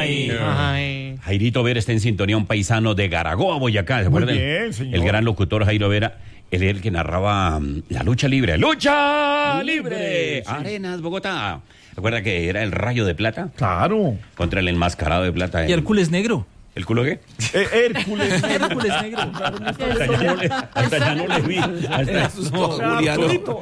Ay. Jairito Vera está en sintonía, un paisano de Garagoa, Boyacá. ¿Se acuerdan? Muy bien, señor. El gran locutor Jairo Vera. Él era el que narraba la lucha libre. ¡Lucha libre! Sí. Arenas, Bogotá. ¿Recuerda que era el Rayo de Plata? Claro. Contra el enmascarado de plata. ¿Y Hércules negro? ¿El culo qué? Hércules. Hércules negro. Hasta ya no le vi. Era Susto Juliano.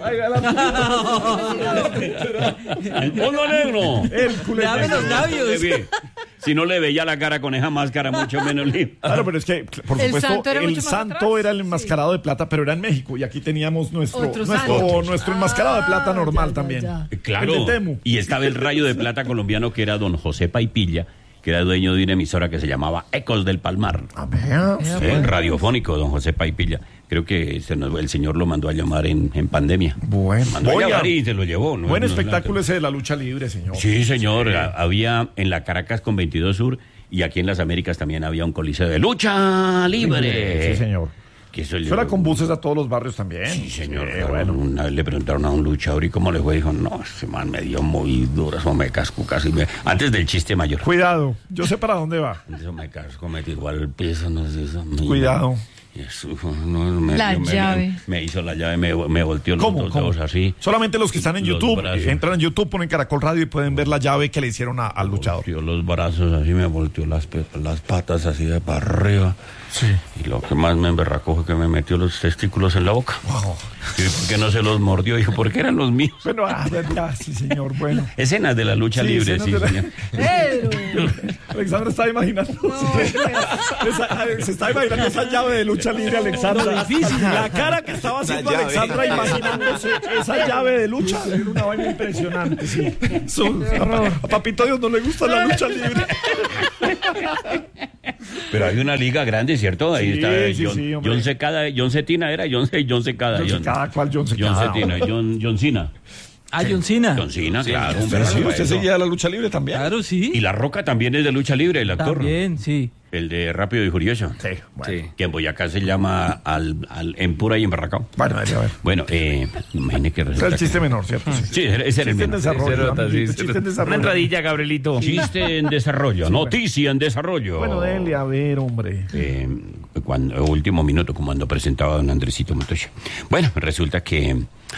El fondo negro. Hércules. Le abre los labios. Le vi. Si no le veía la cara con esa máscara, mucho menos le... Claro, pero es que, por El supuesto, santo era el mucho más santo atrás. era el enmascarado de plata, pero era en México. Y aquí teníamos nuestro Otro santo. enmascarado de plata normal ya, también. ya. Claro. El de Temu. Y estaba el Rayo de Plata colombiano, que era don José Paipilla, que era dueño de una emisora que se llamaba Ecos del Palmar. A ver. Sí, radiofónico, don José Paipilla. Creo que el señor lo mandó a llamar en pandemia. Bueno. Mandó a Oiga, llamar y se lo llevó. ¿No? buen No, espectáculo ese de la lucha libre, señor. Sí, señor. Sí. Había en la Caracas con 22 Sur y aquí en las Américas también había un coliseo de lucha libre. Sí, señor. Que eso Fuera con buses a todos los barrios también. Sí, señor. Sí, Claro, bueno. una vez le preguntaron a un luchador y cómo le fue. Dijo, no, ese man me dio muy duro, eso me casco casi. Antes del chiste mayor. Cuidado, yo sé para dónde va. Eso me casco, metí igual el piso, no sé eso. Cuidado. Y eso, no, La llave. Me hizo la llave, me volteó los dos dedos así. Solamente los que están en Los YouTube, brazos. entran en YouTube, ponen Caracol Radio y pueden ver la llave que le hicieron al luchador. Volteó los brazos así, me volteó las patas así de para arriba. Sí. Y lo que más me emberracó fue que me metió los testículos en la boca. Wow. Y ¿por qué no se los mordió? Dijo, porque eran los míos. Bueno, ya, sí, señor, bueno. Escenas de la lucha Sí, libre, escenas sí, de la- señor. Pedro. Alexandra está imaginando. Se está imaginando esa llave de lucha libre, Alexandra. Difícil. La cara que estaba haciendo llave. Alexandra imaginándose esa llave de lucha. Era una vaina impresionante, sí. A Papito Dios no le gusta la lucha libre. Pero hay una liga grande, ¿cierto? Ahí Sí, está sí, John, sí, hombre. John Secada, John Cetina era, John Secada. Cada cual John John Secada. Cetina, John Cena. Ah, John Cena. John Cena, claro. un Sí, verdadero usted eso. seguía la lucha libre también. Claro, sí. Y La Roca también es de lucha libre, el actor. También, sí. El de Rápido y Furioso. Sí, bueno. Sí. Que en Boyacá se llama en pura y embarracado. Bueno, a ver. Bueno, imagine que Ese resulta es el chiste que... menor, ¿cierto? Sí, ese era el Chiste en menor. desarrollo. ¿no? sí, Chiste en desarrollo. Gabrielito. Chiste en desarrollo, noticia en desarrollo. Bueno, denle a ver, hombre. Último minuto, como cuando presentaba a don Andresito Montoya. Bueno, resulta que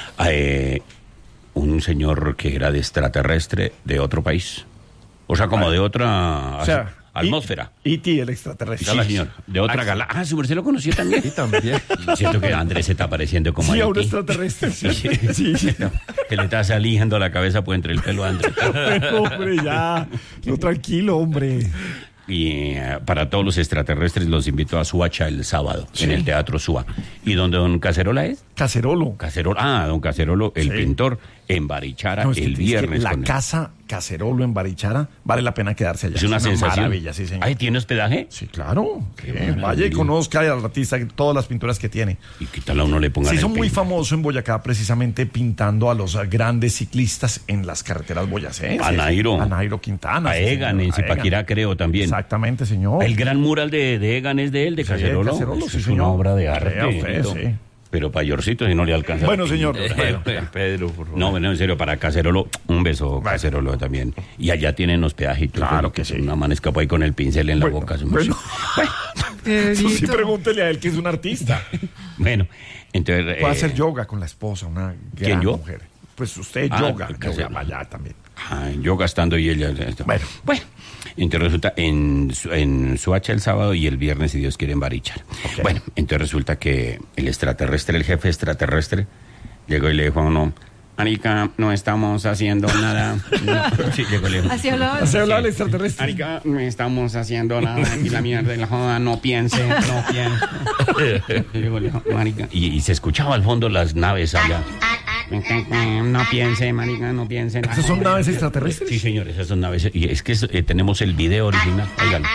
un señor que era de extraterrestre de otro país, o sea, como de otra O sea, atmósfera. E.T., el extraterrestre. Sí, señor, de otra galaxia. Su merced lo conoció también. Sí, también. Siento que Andrés se está apareciendo como Sí, a un Haití. extraterrestre. Sí. Que le está saliendo la cabeza por entre el pelo a Andrés. Bueno, hombre, ya. No, tranquilo, hombre. Y para todos los extraterrestres los invito a Suacha el sábado, en el Teatro Sua. ¿Y donde don Cacerola es? Cacerolo. Don Cacerolo, el Sí. pintor, en Barichara No, es que- el es que viernes. la con él. casa Cacerolo en Barichara vale la pena quedarse allá. Es una sensación. maravilla, sí, señor. Ay, ¿tiene hospedaje? Sí, claro. maravilla. Vaya y conozca al artista todas las pinturas que tiene. ¿Y qué tal a uno le pongan Se el hizo muy peine? famoso en Boyacá precisamente pintando a los grandes ciclistas en las carreteras boyacenses. A Nairo. A Nairo Quintana. A sí, Egan, señor, en a Zipaquirá Egan. creo también. Exactamente, señor. El gran mural de Egan es de él, de Sí, Cacerolo. Cacerolo, Eso sí, es señor. una obra de arte. Vea usted, Tito. sí. Pero payorcito si no le alcanza. Bueno, la señor. pintura. Pedro, por favor. No, bueno, en serio, para Cacerolo, un beso, Cacerolo también. Y allá tienen hospedaje y todo. Claro eso, que sí. Una man escapó ahí con el pincel en la Bueno, boca. bueno. Eso sí, Pedrito. pregúntele a él que es un artista. Bueno, entonces... Puede hacer yoga con la esposa, una ¿Quién, gran yo? mujer. Pues usted Ah, yoga, Cacerolo. yoga allá también. yo gastando y ella... Bueno. Entonces resulta en Suacha el sábado y el viernes, si Dios quiere, en Barichara. Ok. Bueno, entonces resulta que el extraterrestre, el jefe extraterrestre, llegó y le dijo a uno, Arica, no estamos haciendo nada. No. Sí, llegó y le dijo, Así hablaba. Así hablaba el extraterrestre. Arica, no estamos haciendo nada. Aquí la mierda de la joda, no piense. Llegó y le dijo, marica, y se escuchaba al fondo las naves allá. No piense, marica, no piense. ¿Esas son naves extraterrestres? Sí, señores, esas son naves. Y es que tenemos el video original. Óigalo.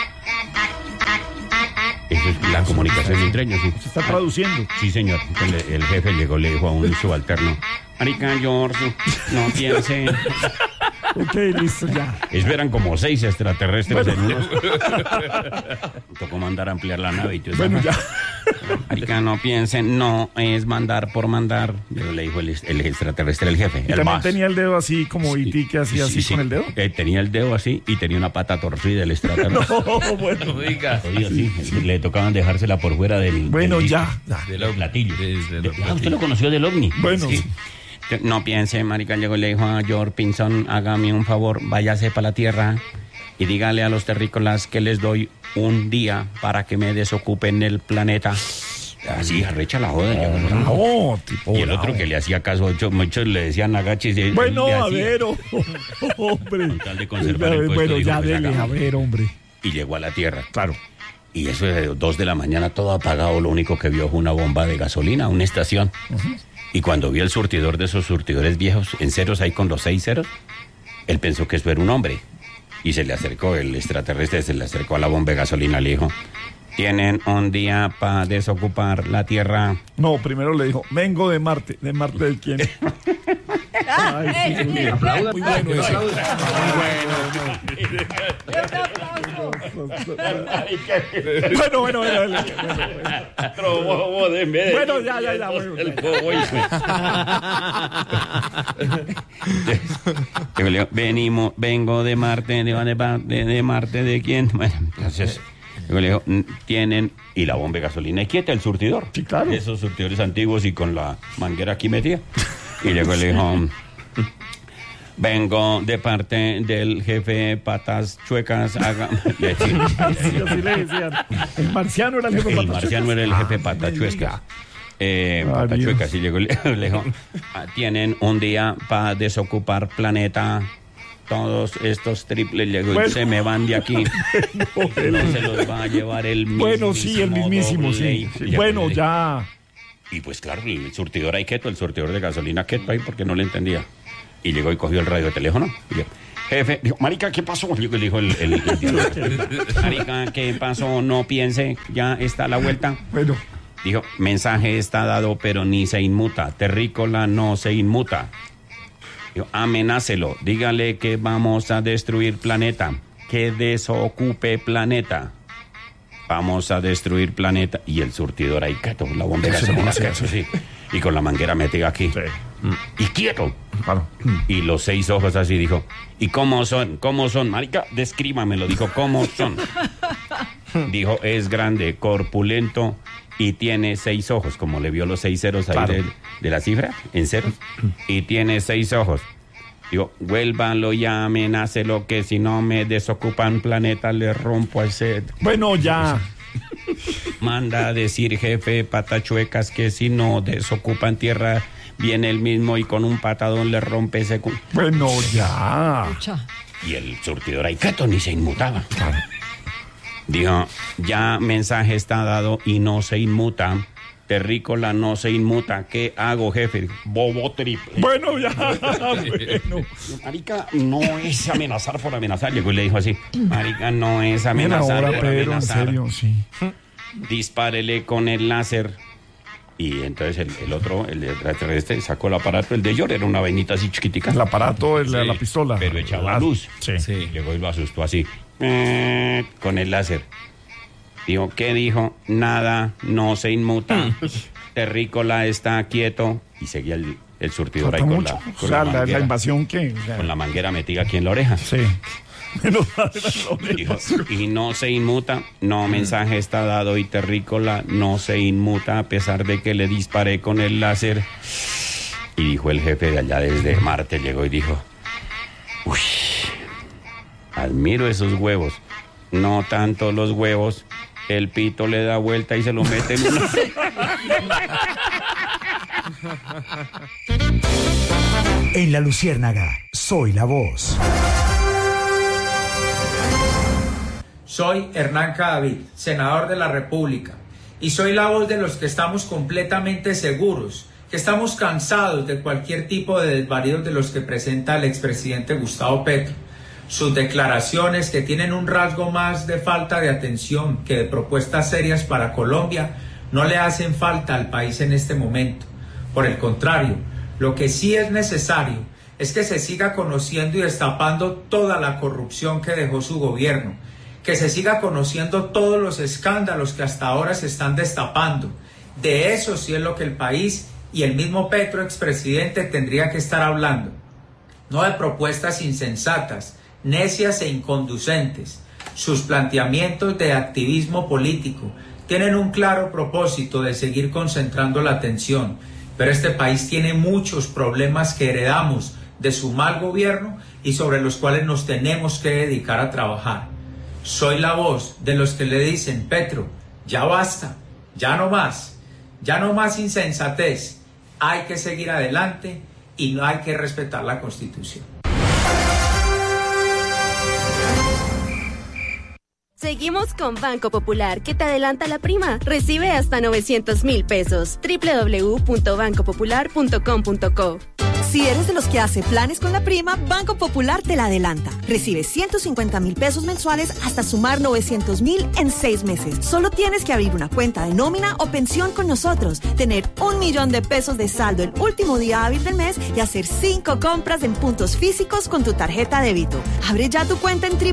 Esa es la comunicación entre ellos. Sí. Se está traduciendo. Sí, señor. El jefe llegó, le dijo a un subalterno, marica, George, no piense. Ok, listo, ya. Esperan como 6 extraterrestres en uno. Tocó mandar a ampliar la nave y todo eso. Bueno, ya. Marica, no piensen, no es mandar por mandar. Pero le dijo el extraterrestre, el jefe. Y el también boss. tenía el dedo así como E.T. que hacía así con el dedo. Tenía el dedo así y tenía una pata torcida el extraterrestre. No, bueno. Diga. Oye, sí, le tocaban dejársela por fuera del... Bueno, del ya. Del platillo. Desde los ¿Usted lo conoció del ovni? Bueno, sí. No piense, marica, llegó y le dijo a George Pinson, hágame un favor, váyase para la tierra y dígale a los terrícolas que les doy un día para que me desocupen el planeta. Así, arrecha la joda. No, tipo. Y el otro que le hacía caso, muchos le decían agachis. Bueno, le a hacía, ver, hombre. con tal de conservar el puesto, Bueno, dijo, ya pues, dele, haga. a ver, hombre. Y llegó a la tierra. Claro. Y eso de 2 de la mañana, todo apagado, lo único que vio fue una bomba de gasolina, una estación. Y cuando vio el surtidor de esos surtidores viejos, en ceros ahí con los 6 ceros, él pensó que eso era un hombre. Y se le acercó, el extraterrestre se le acercó a la bomba de gasolina, le dijo, tienen un día para desocupar la tierra. No, primero le dijo, vengo de Marte. ¿De Marte de quién? Ay, sí, muy bueno eso. Bueno. Bueno, ya. Bueno. Vengo de Marte, de Marte, ¿de quién? Bueno, entonces... Yo le digo, tienen, y la bomba de gasolina y quieta, el surtidor. Sí, claro. Esos surtidores antiguos y con la manguera aquí metida. Y luego le dijo, vengo de parte del jefe Patas Chuecas. Sí, así le decían. El marciano era el jefe El Patas marciano era el jefe Patas Chuecas. Patas Chuecas. Y luego le dijo, tienen un día para desocupar planeta. Todos estos triples se me van de aquí. No se los va a llevar el mismo. Bueno, sí, el mismísimo, sí. Bueno, ya. Y pues claro, el surtidor ahí quieto, el surtidor de gasolina quieto ahí porque no le entendía. Y llegó y cogió el radio de teléfono. Y dijo, jefe, dijo, marica, ¿qué pasó? Y le dijo el marica, ¿qué pasó? No piense, ya está la vuelta. Bueno. Dijo, mensaje está dado, pero ni se inmuta. Terrícola no se inmuta. Dijo, amenácelo, dígale que vamos a destruir planeta, que desocupe planeta. Vamos a destruir planeta. Y el surtidor ahí quieto, la bomba de gasolina quieto, sí. Y con la manguera metida aquí. Sí. Y quieto. Claro. Y los 6 ojos así, dijo, ¿y cómo son? ¿Cómo son? Marica, descríbamelo, dijo, ¿cómo son? Dijo, es grande, corpulento y tiene 6 ojos, como le vio los 6 ceros ahí claro. de la cifra, en ceros, y tiene 6 ojos. Digo, vuélvanlo ya, amenácelo, que si no me desocupan planeta, le rompo ese... Bueno, ya. Manda a decir, jefe, Patachuecas, que si no desocupan tierra, viene el mismo y con un patadón le rompe ese... Bueno, ya. Y el surtidor ahí, quieto, ni se inmutaba. Claro. Dijo, ya mensaje está dado y no se inmuta. Terrícola no se inmuta. ¿Qué hago, jefe? Bobo triple. Bueno, ya. Bueno. Marica, no es amenazar por amenazar. Llegó y le dijo así, marica, no es Mira amenazar ahora, por Pedro, en amenazar. serio, sí. Dispárele con el láser. Y entonces el otro, el extraterrestre, sacó el aparato. El de George era una vainita así chiquitica. El aparato, Sí, la pistola. pero echaba luz. Sí. Llegó y lo asustó así, con el láser. Dijo, ¿qué dijo? Nada, no se inmuta. Terrícola está quieto. Y seguía el surtidor ahí Falta con mucho. con O sea, la manguera, la invasión que... O sea, con la manguera metida aquí en la oreja. sí. Menos mal era la Dijo, invasión. y no se inmuta. No, mensaje está dado y Terrícola no se inmuta a pesar de que le disparé con el láser. Y dijo el jefe de allá desde Marte, llegó y dijo, uy, admiro esos huevos. No tanto los huevos. El pito le da vuelta y se lo mete en una... En La Luciérnaga, soy la voz. Soy Hernán Cadavid, senador de la República, y soy la voz de los que estamos completamente seguros, que estamos cansados de cualquier tipo de desvaríos de los que presenta el expresidente Gustavo Petro. Sus declaraciones, que tienen un rasgo más de falta de atención que de propuestas serias para Colombia, no le hacen falta al país en este momento. Por el contrario, lo que sí es necesario es que se siga conociendo y destapando toda la corrupción que dejó su gobierno, que se siga conociendo todos los escándalos que hasta ahora se están destapando. De eso sí es lo que el país y el mismo Petro, expresidente, tendría que estar hablando. No de propuestas insensatas, necias e inconducentes. Sus planteamientos de activismo político tienen un claro propósito de seguir concentrando la atención, pero este país tiene muchos problemas que heredamos de su mal gobierno y sobre los cuales nos tenemos que dedicar a trabajar. Soy la voz de los que le dicen: Petro, ya basta, ya no más insensatez, hay que seguir adelante y no hay que respetar la Constitución. Seguimos con Banco Popular, que te adelanta la prima. Recibe hasta 900.000 pesos. www.bancopopular.com.co. Si eres de los que hace planes con la prima, Banco Popular te la adelanta. Recibe 150.000 pesos mensuales hasta sumar 900.000 en 6 meses. Solo tienes que abrir una cuenta de nómina o pensión con nosotros, tener 1 millón de pesos de saldo el último día hábil del mes y hacer 5 compras en puntos físicos con tu tarjeta débito. Abre ya tu cuenta en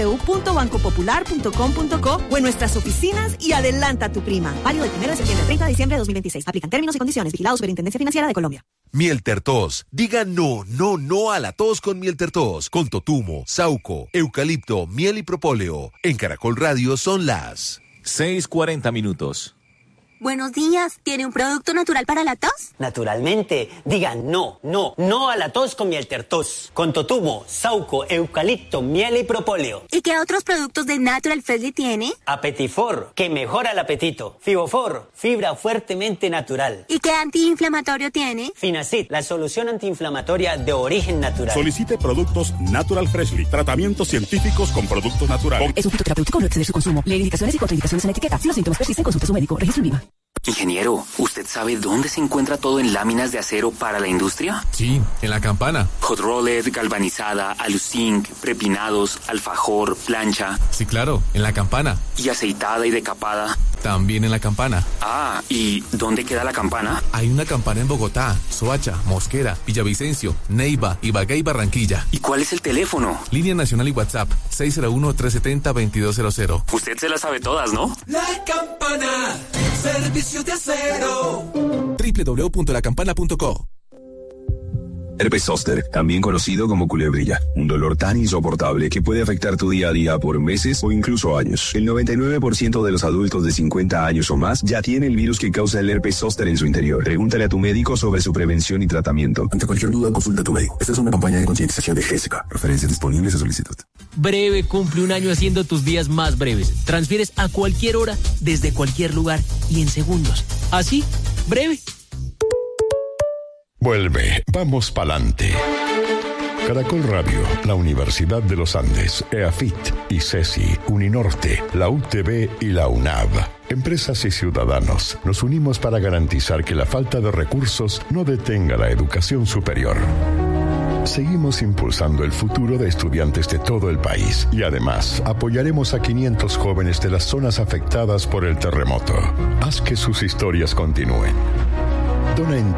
www.bancopopular.com.co o en nuestras oficinas y adelanta tu prima. Válido del 1 de septiembre al 30 de diciembre de 2026. Aplican términos y condiciones. Vigilado Superintendencia Financiera de Colombia. Miel Tertos. Diga no a la tos con Miel Tertos. Con totumo, sauco, eucalipto, miel y propóleo. En Caracol Radio son las 6:40. Buenos días, ¿tiene un producto natural para la tos? Naturalmente, diga no a la tos con Miel Tertos. Con totumo, sauco, eucalipto, miel y propóleo. ¿Y qué otros productos de Natural Freshly tiene? Apetifor, que mejora el apetito. Fibofor, fibra fuertemente natural. ¿Y qué antiinflamatorio tiene? Finacid, la solución antiinflamatoria de origen natural. Solicite productos Natural Freshly, tratamientos científicos con productos naturales. Es un fitoterapéutico, no exceder su consumo. Lee indicaciones y contraindicaciones en la etiqueta. Si los síntomas persisten, consulte a su médico. Registro INVIMA. Ingeniero, ¿usted sabe dónde se encuentra todo en láminas de acero para la industria? Sí, en La Campana. Hot rolled, galvanizada, aluzinc, prepinados, alfajor, plancha. Sí, claro, en La Campana. ¿Y aceitada y decapada? También en La Campana. Ah, ¿y dónde queda La Campana? Hay una Campana en Bogotá, Soacha, Mosquera, Villavicencio, Neiva, Ibagué y Barranquilla. ¿Y cuál es el teléfono? Línea nacional y WhatsApp, 601-370-2200. Usted se las sabe todas, ¿no? La Campana, servicios de acero. www.lacampana.co. Herpes zóster, también conocido como culebrilla, un dolor tan insoportable que puede afectar tu día a día por meses o incluso años. El 99% de los adultos de 50 años o más ya tiene el virus que causa el herpes zóster en su interior. Pregúntale a tu médico sobre su prevención y tratamiento. Ante cualquier duda, consulta a tu médico. Esta es una campaña de concientización de GESCA. Referencias disponibles a solicitud. Breve cumple un año haciendo tus días más breves. Transfieres a cualquier hora, desde cualquier lugar y en segundos. Así, breve. Vuelve, vamos pa'lante. Caracol Radio, la Universidad de los Andes, EAFIT, ICESI, Uninorte, la UTB y la UNAV. Empresas y ciudadanos, nos unimos para garantizar que la falta de recursos no detenga la educación superior. Seguimos impulsando el futuro de estudiantes de todo el país y además apoyaremos a 500 jóvenes de las zonas afectadas por el terremoto. Haz que sus historias continúen. Dona en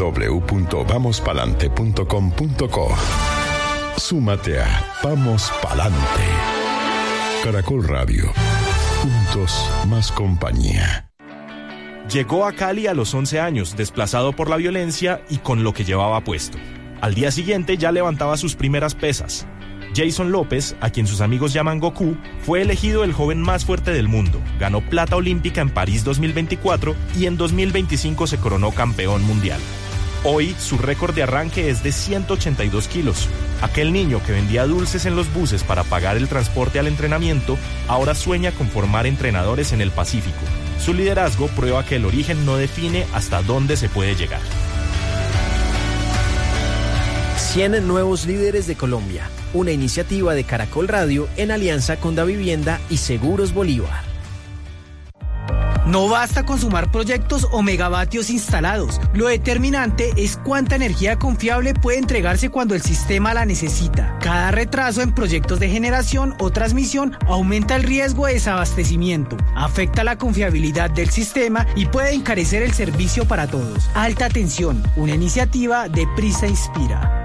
www.vamospalante.com.co. Súmate a Vamos Palante. Caracol Radio. Juntos, más compañía. Llegó a Cali a los 11 años, desplazado por la violencia y con lo que llevaba puesto. Al día siguiente ya levantaba sus primeras pesas. Jason López, a quien sus amigos llaman Goku, fue elegido el joven más fuerte del mundo, ganó plata olímpica en París 2024 y en 2025 se coronó campeón mundial. Hoy su récord de arranque es de 182 kilos. Aquel niño que vendía dulces en los buses para pagar el transporte al entrenamiento, ahora sueña con formar entrenadores en el Pacífico. Su liderazgo prueba que el origen no define hasta dónde se puede llegar. 100 nuevos líderes de Colombia, una iniciativa de Caracol Radio en alianza con Davivienda y Seguros Bolívar. No basta con sumar proyectos o megavatios instalados. Lo determinante es cuánta energía confiable puede entregarse cuando el sistema la necesita. Cada retraso en proyectos de generación o transmisión aumenta el riesgo de desabastecimiento, afecta la confiabilidad del sistema y puede encarecer el servicio para todos. Alta tensión, una iniciativa de Prisa Inspira.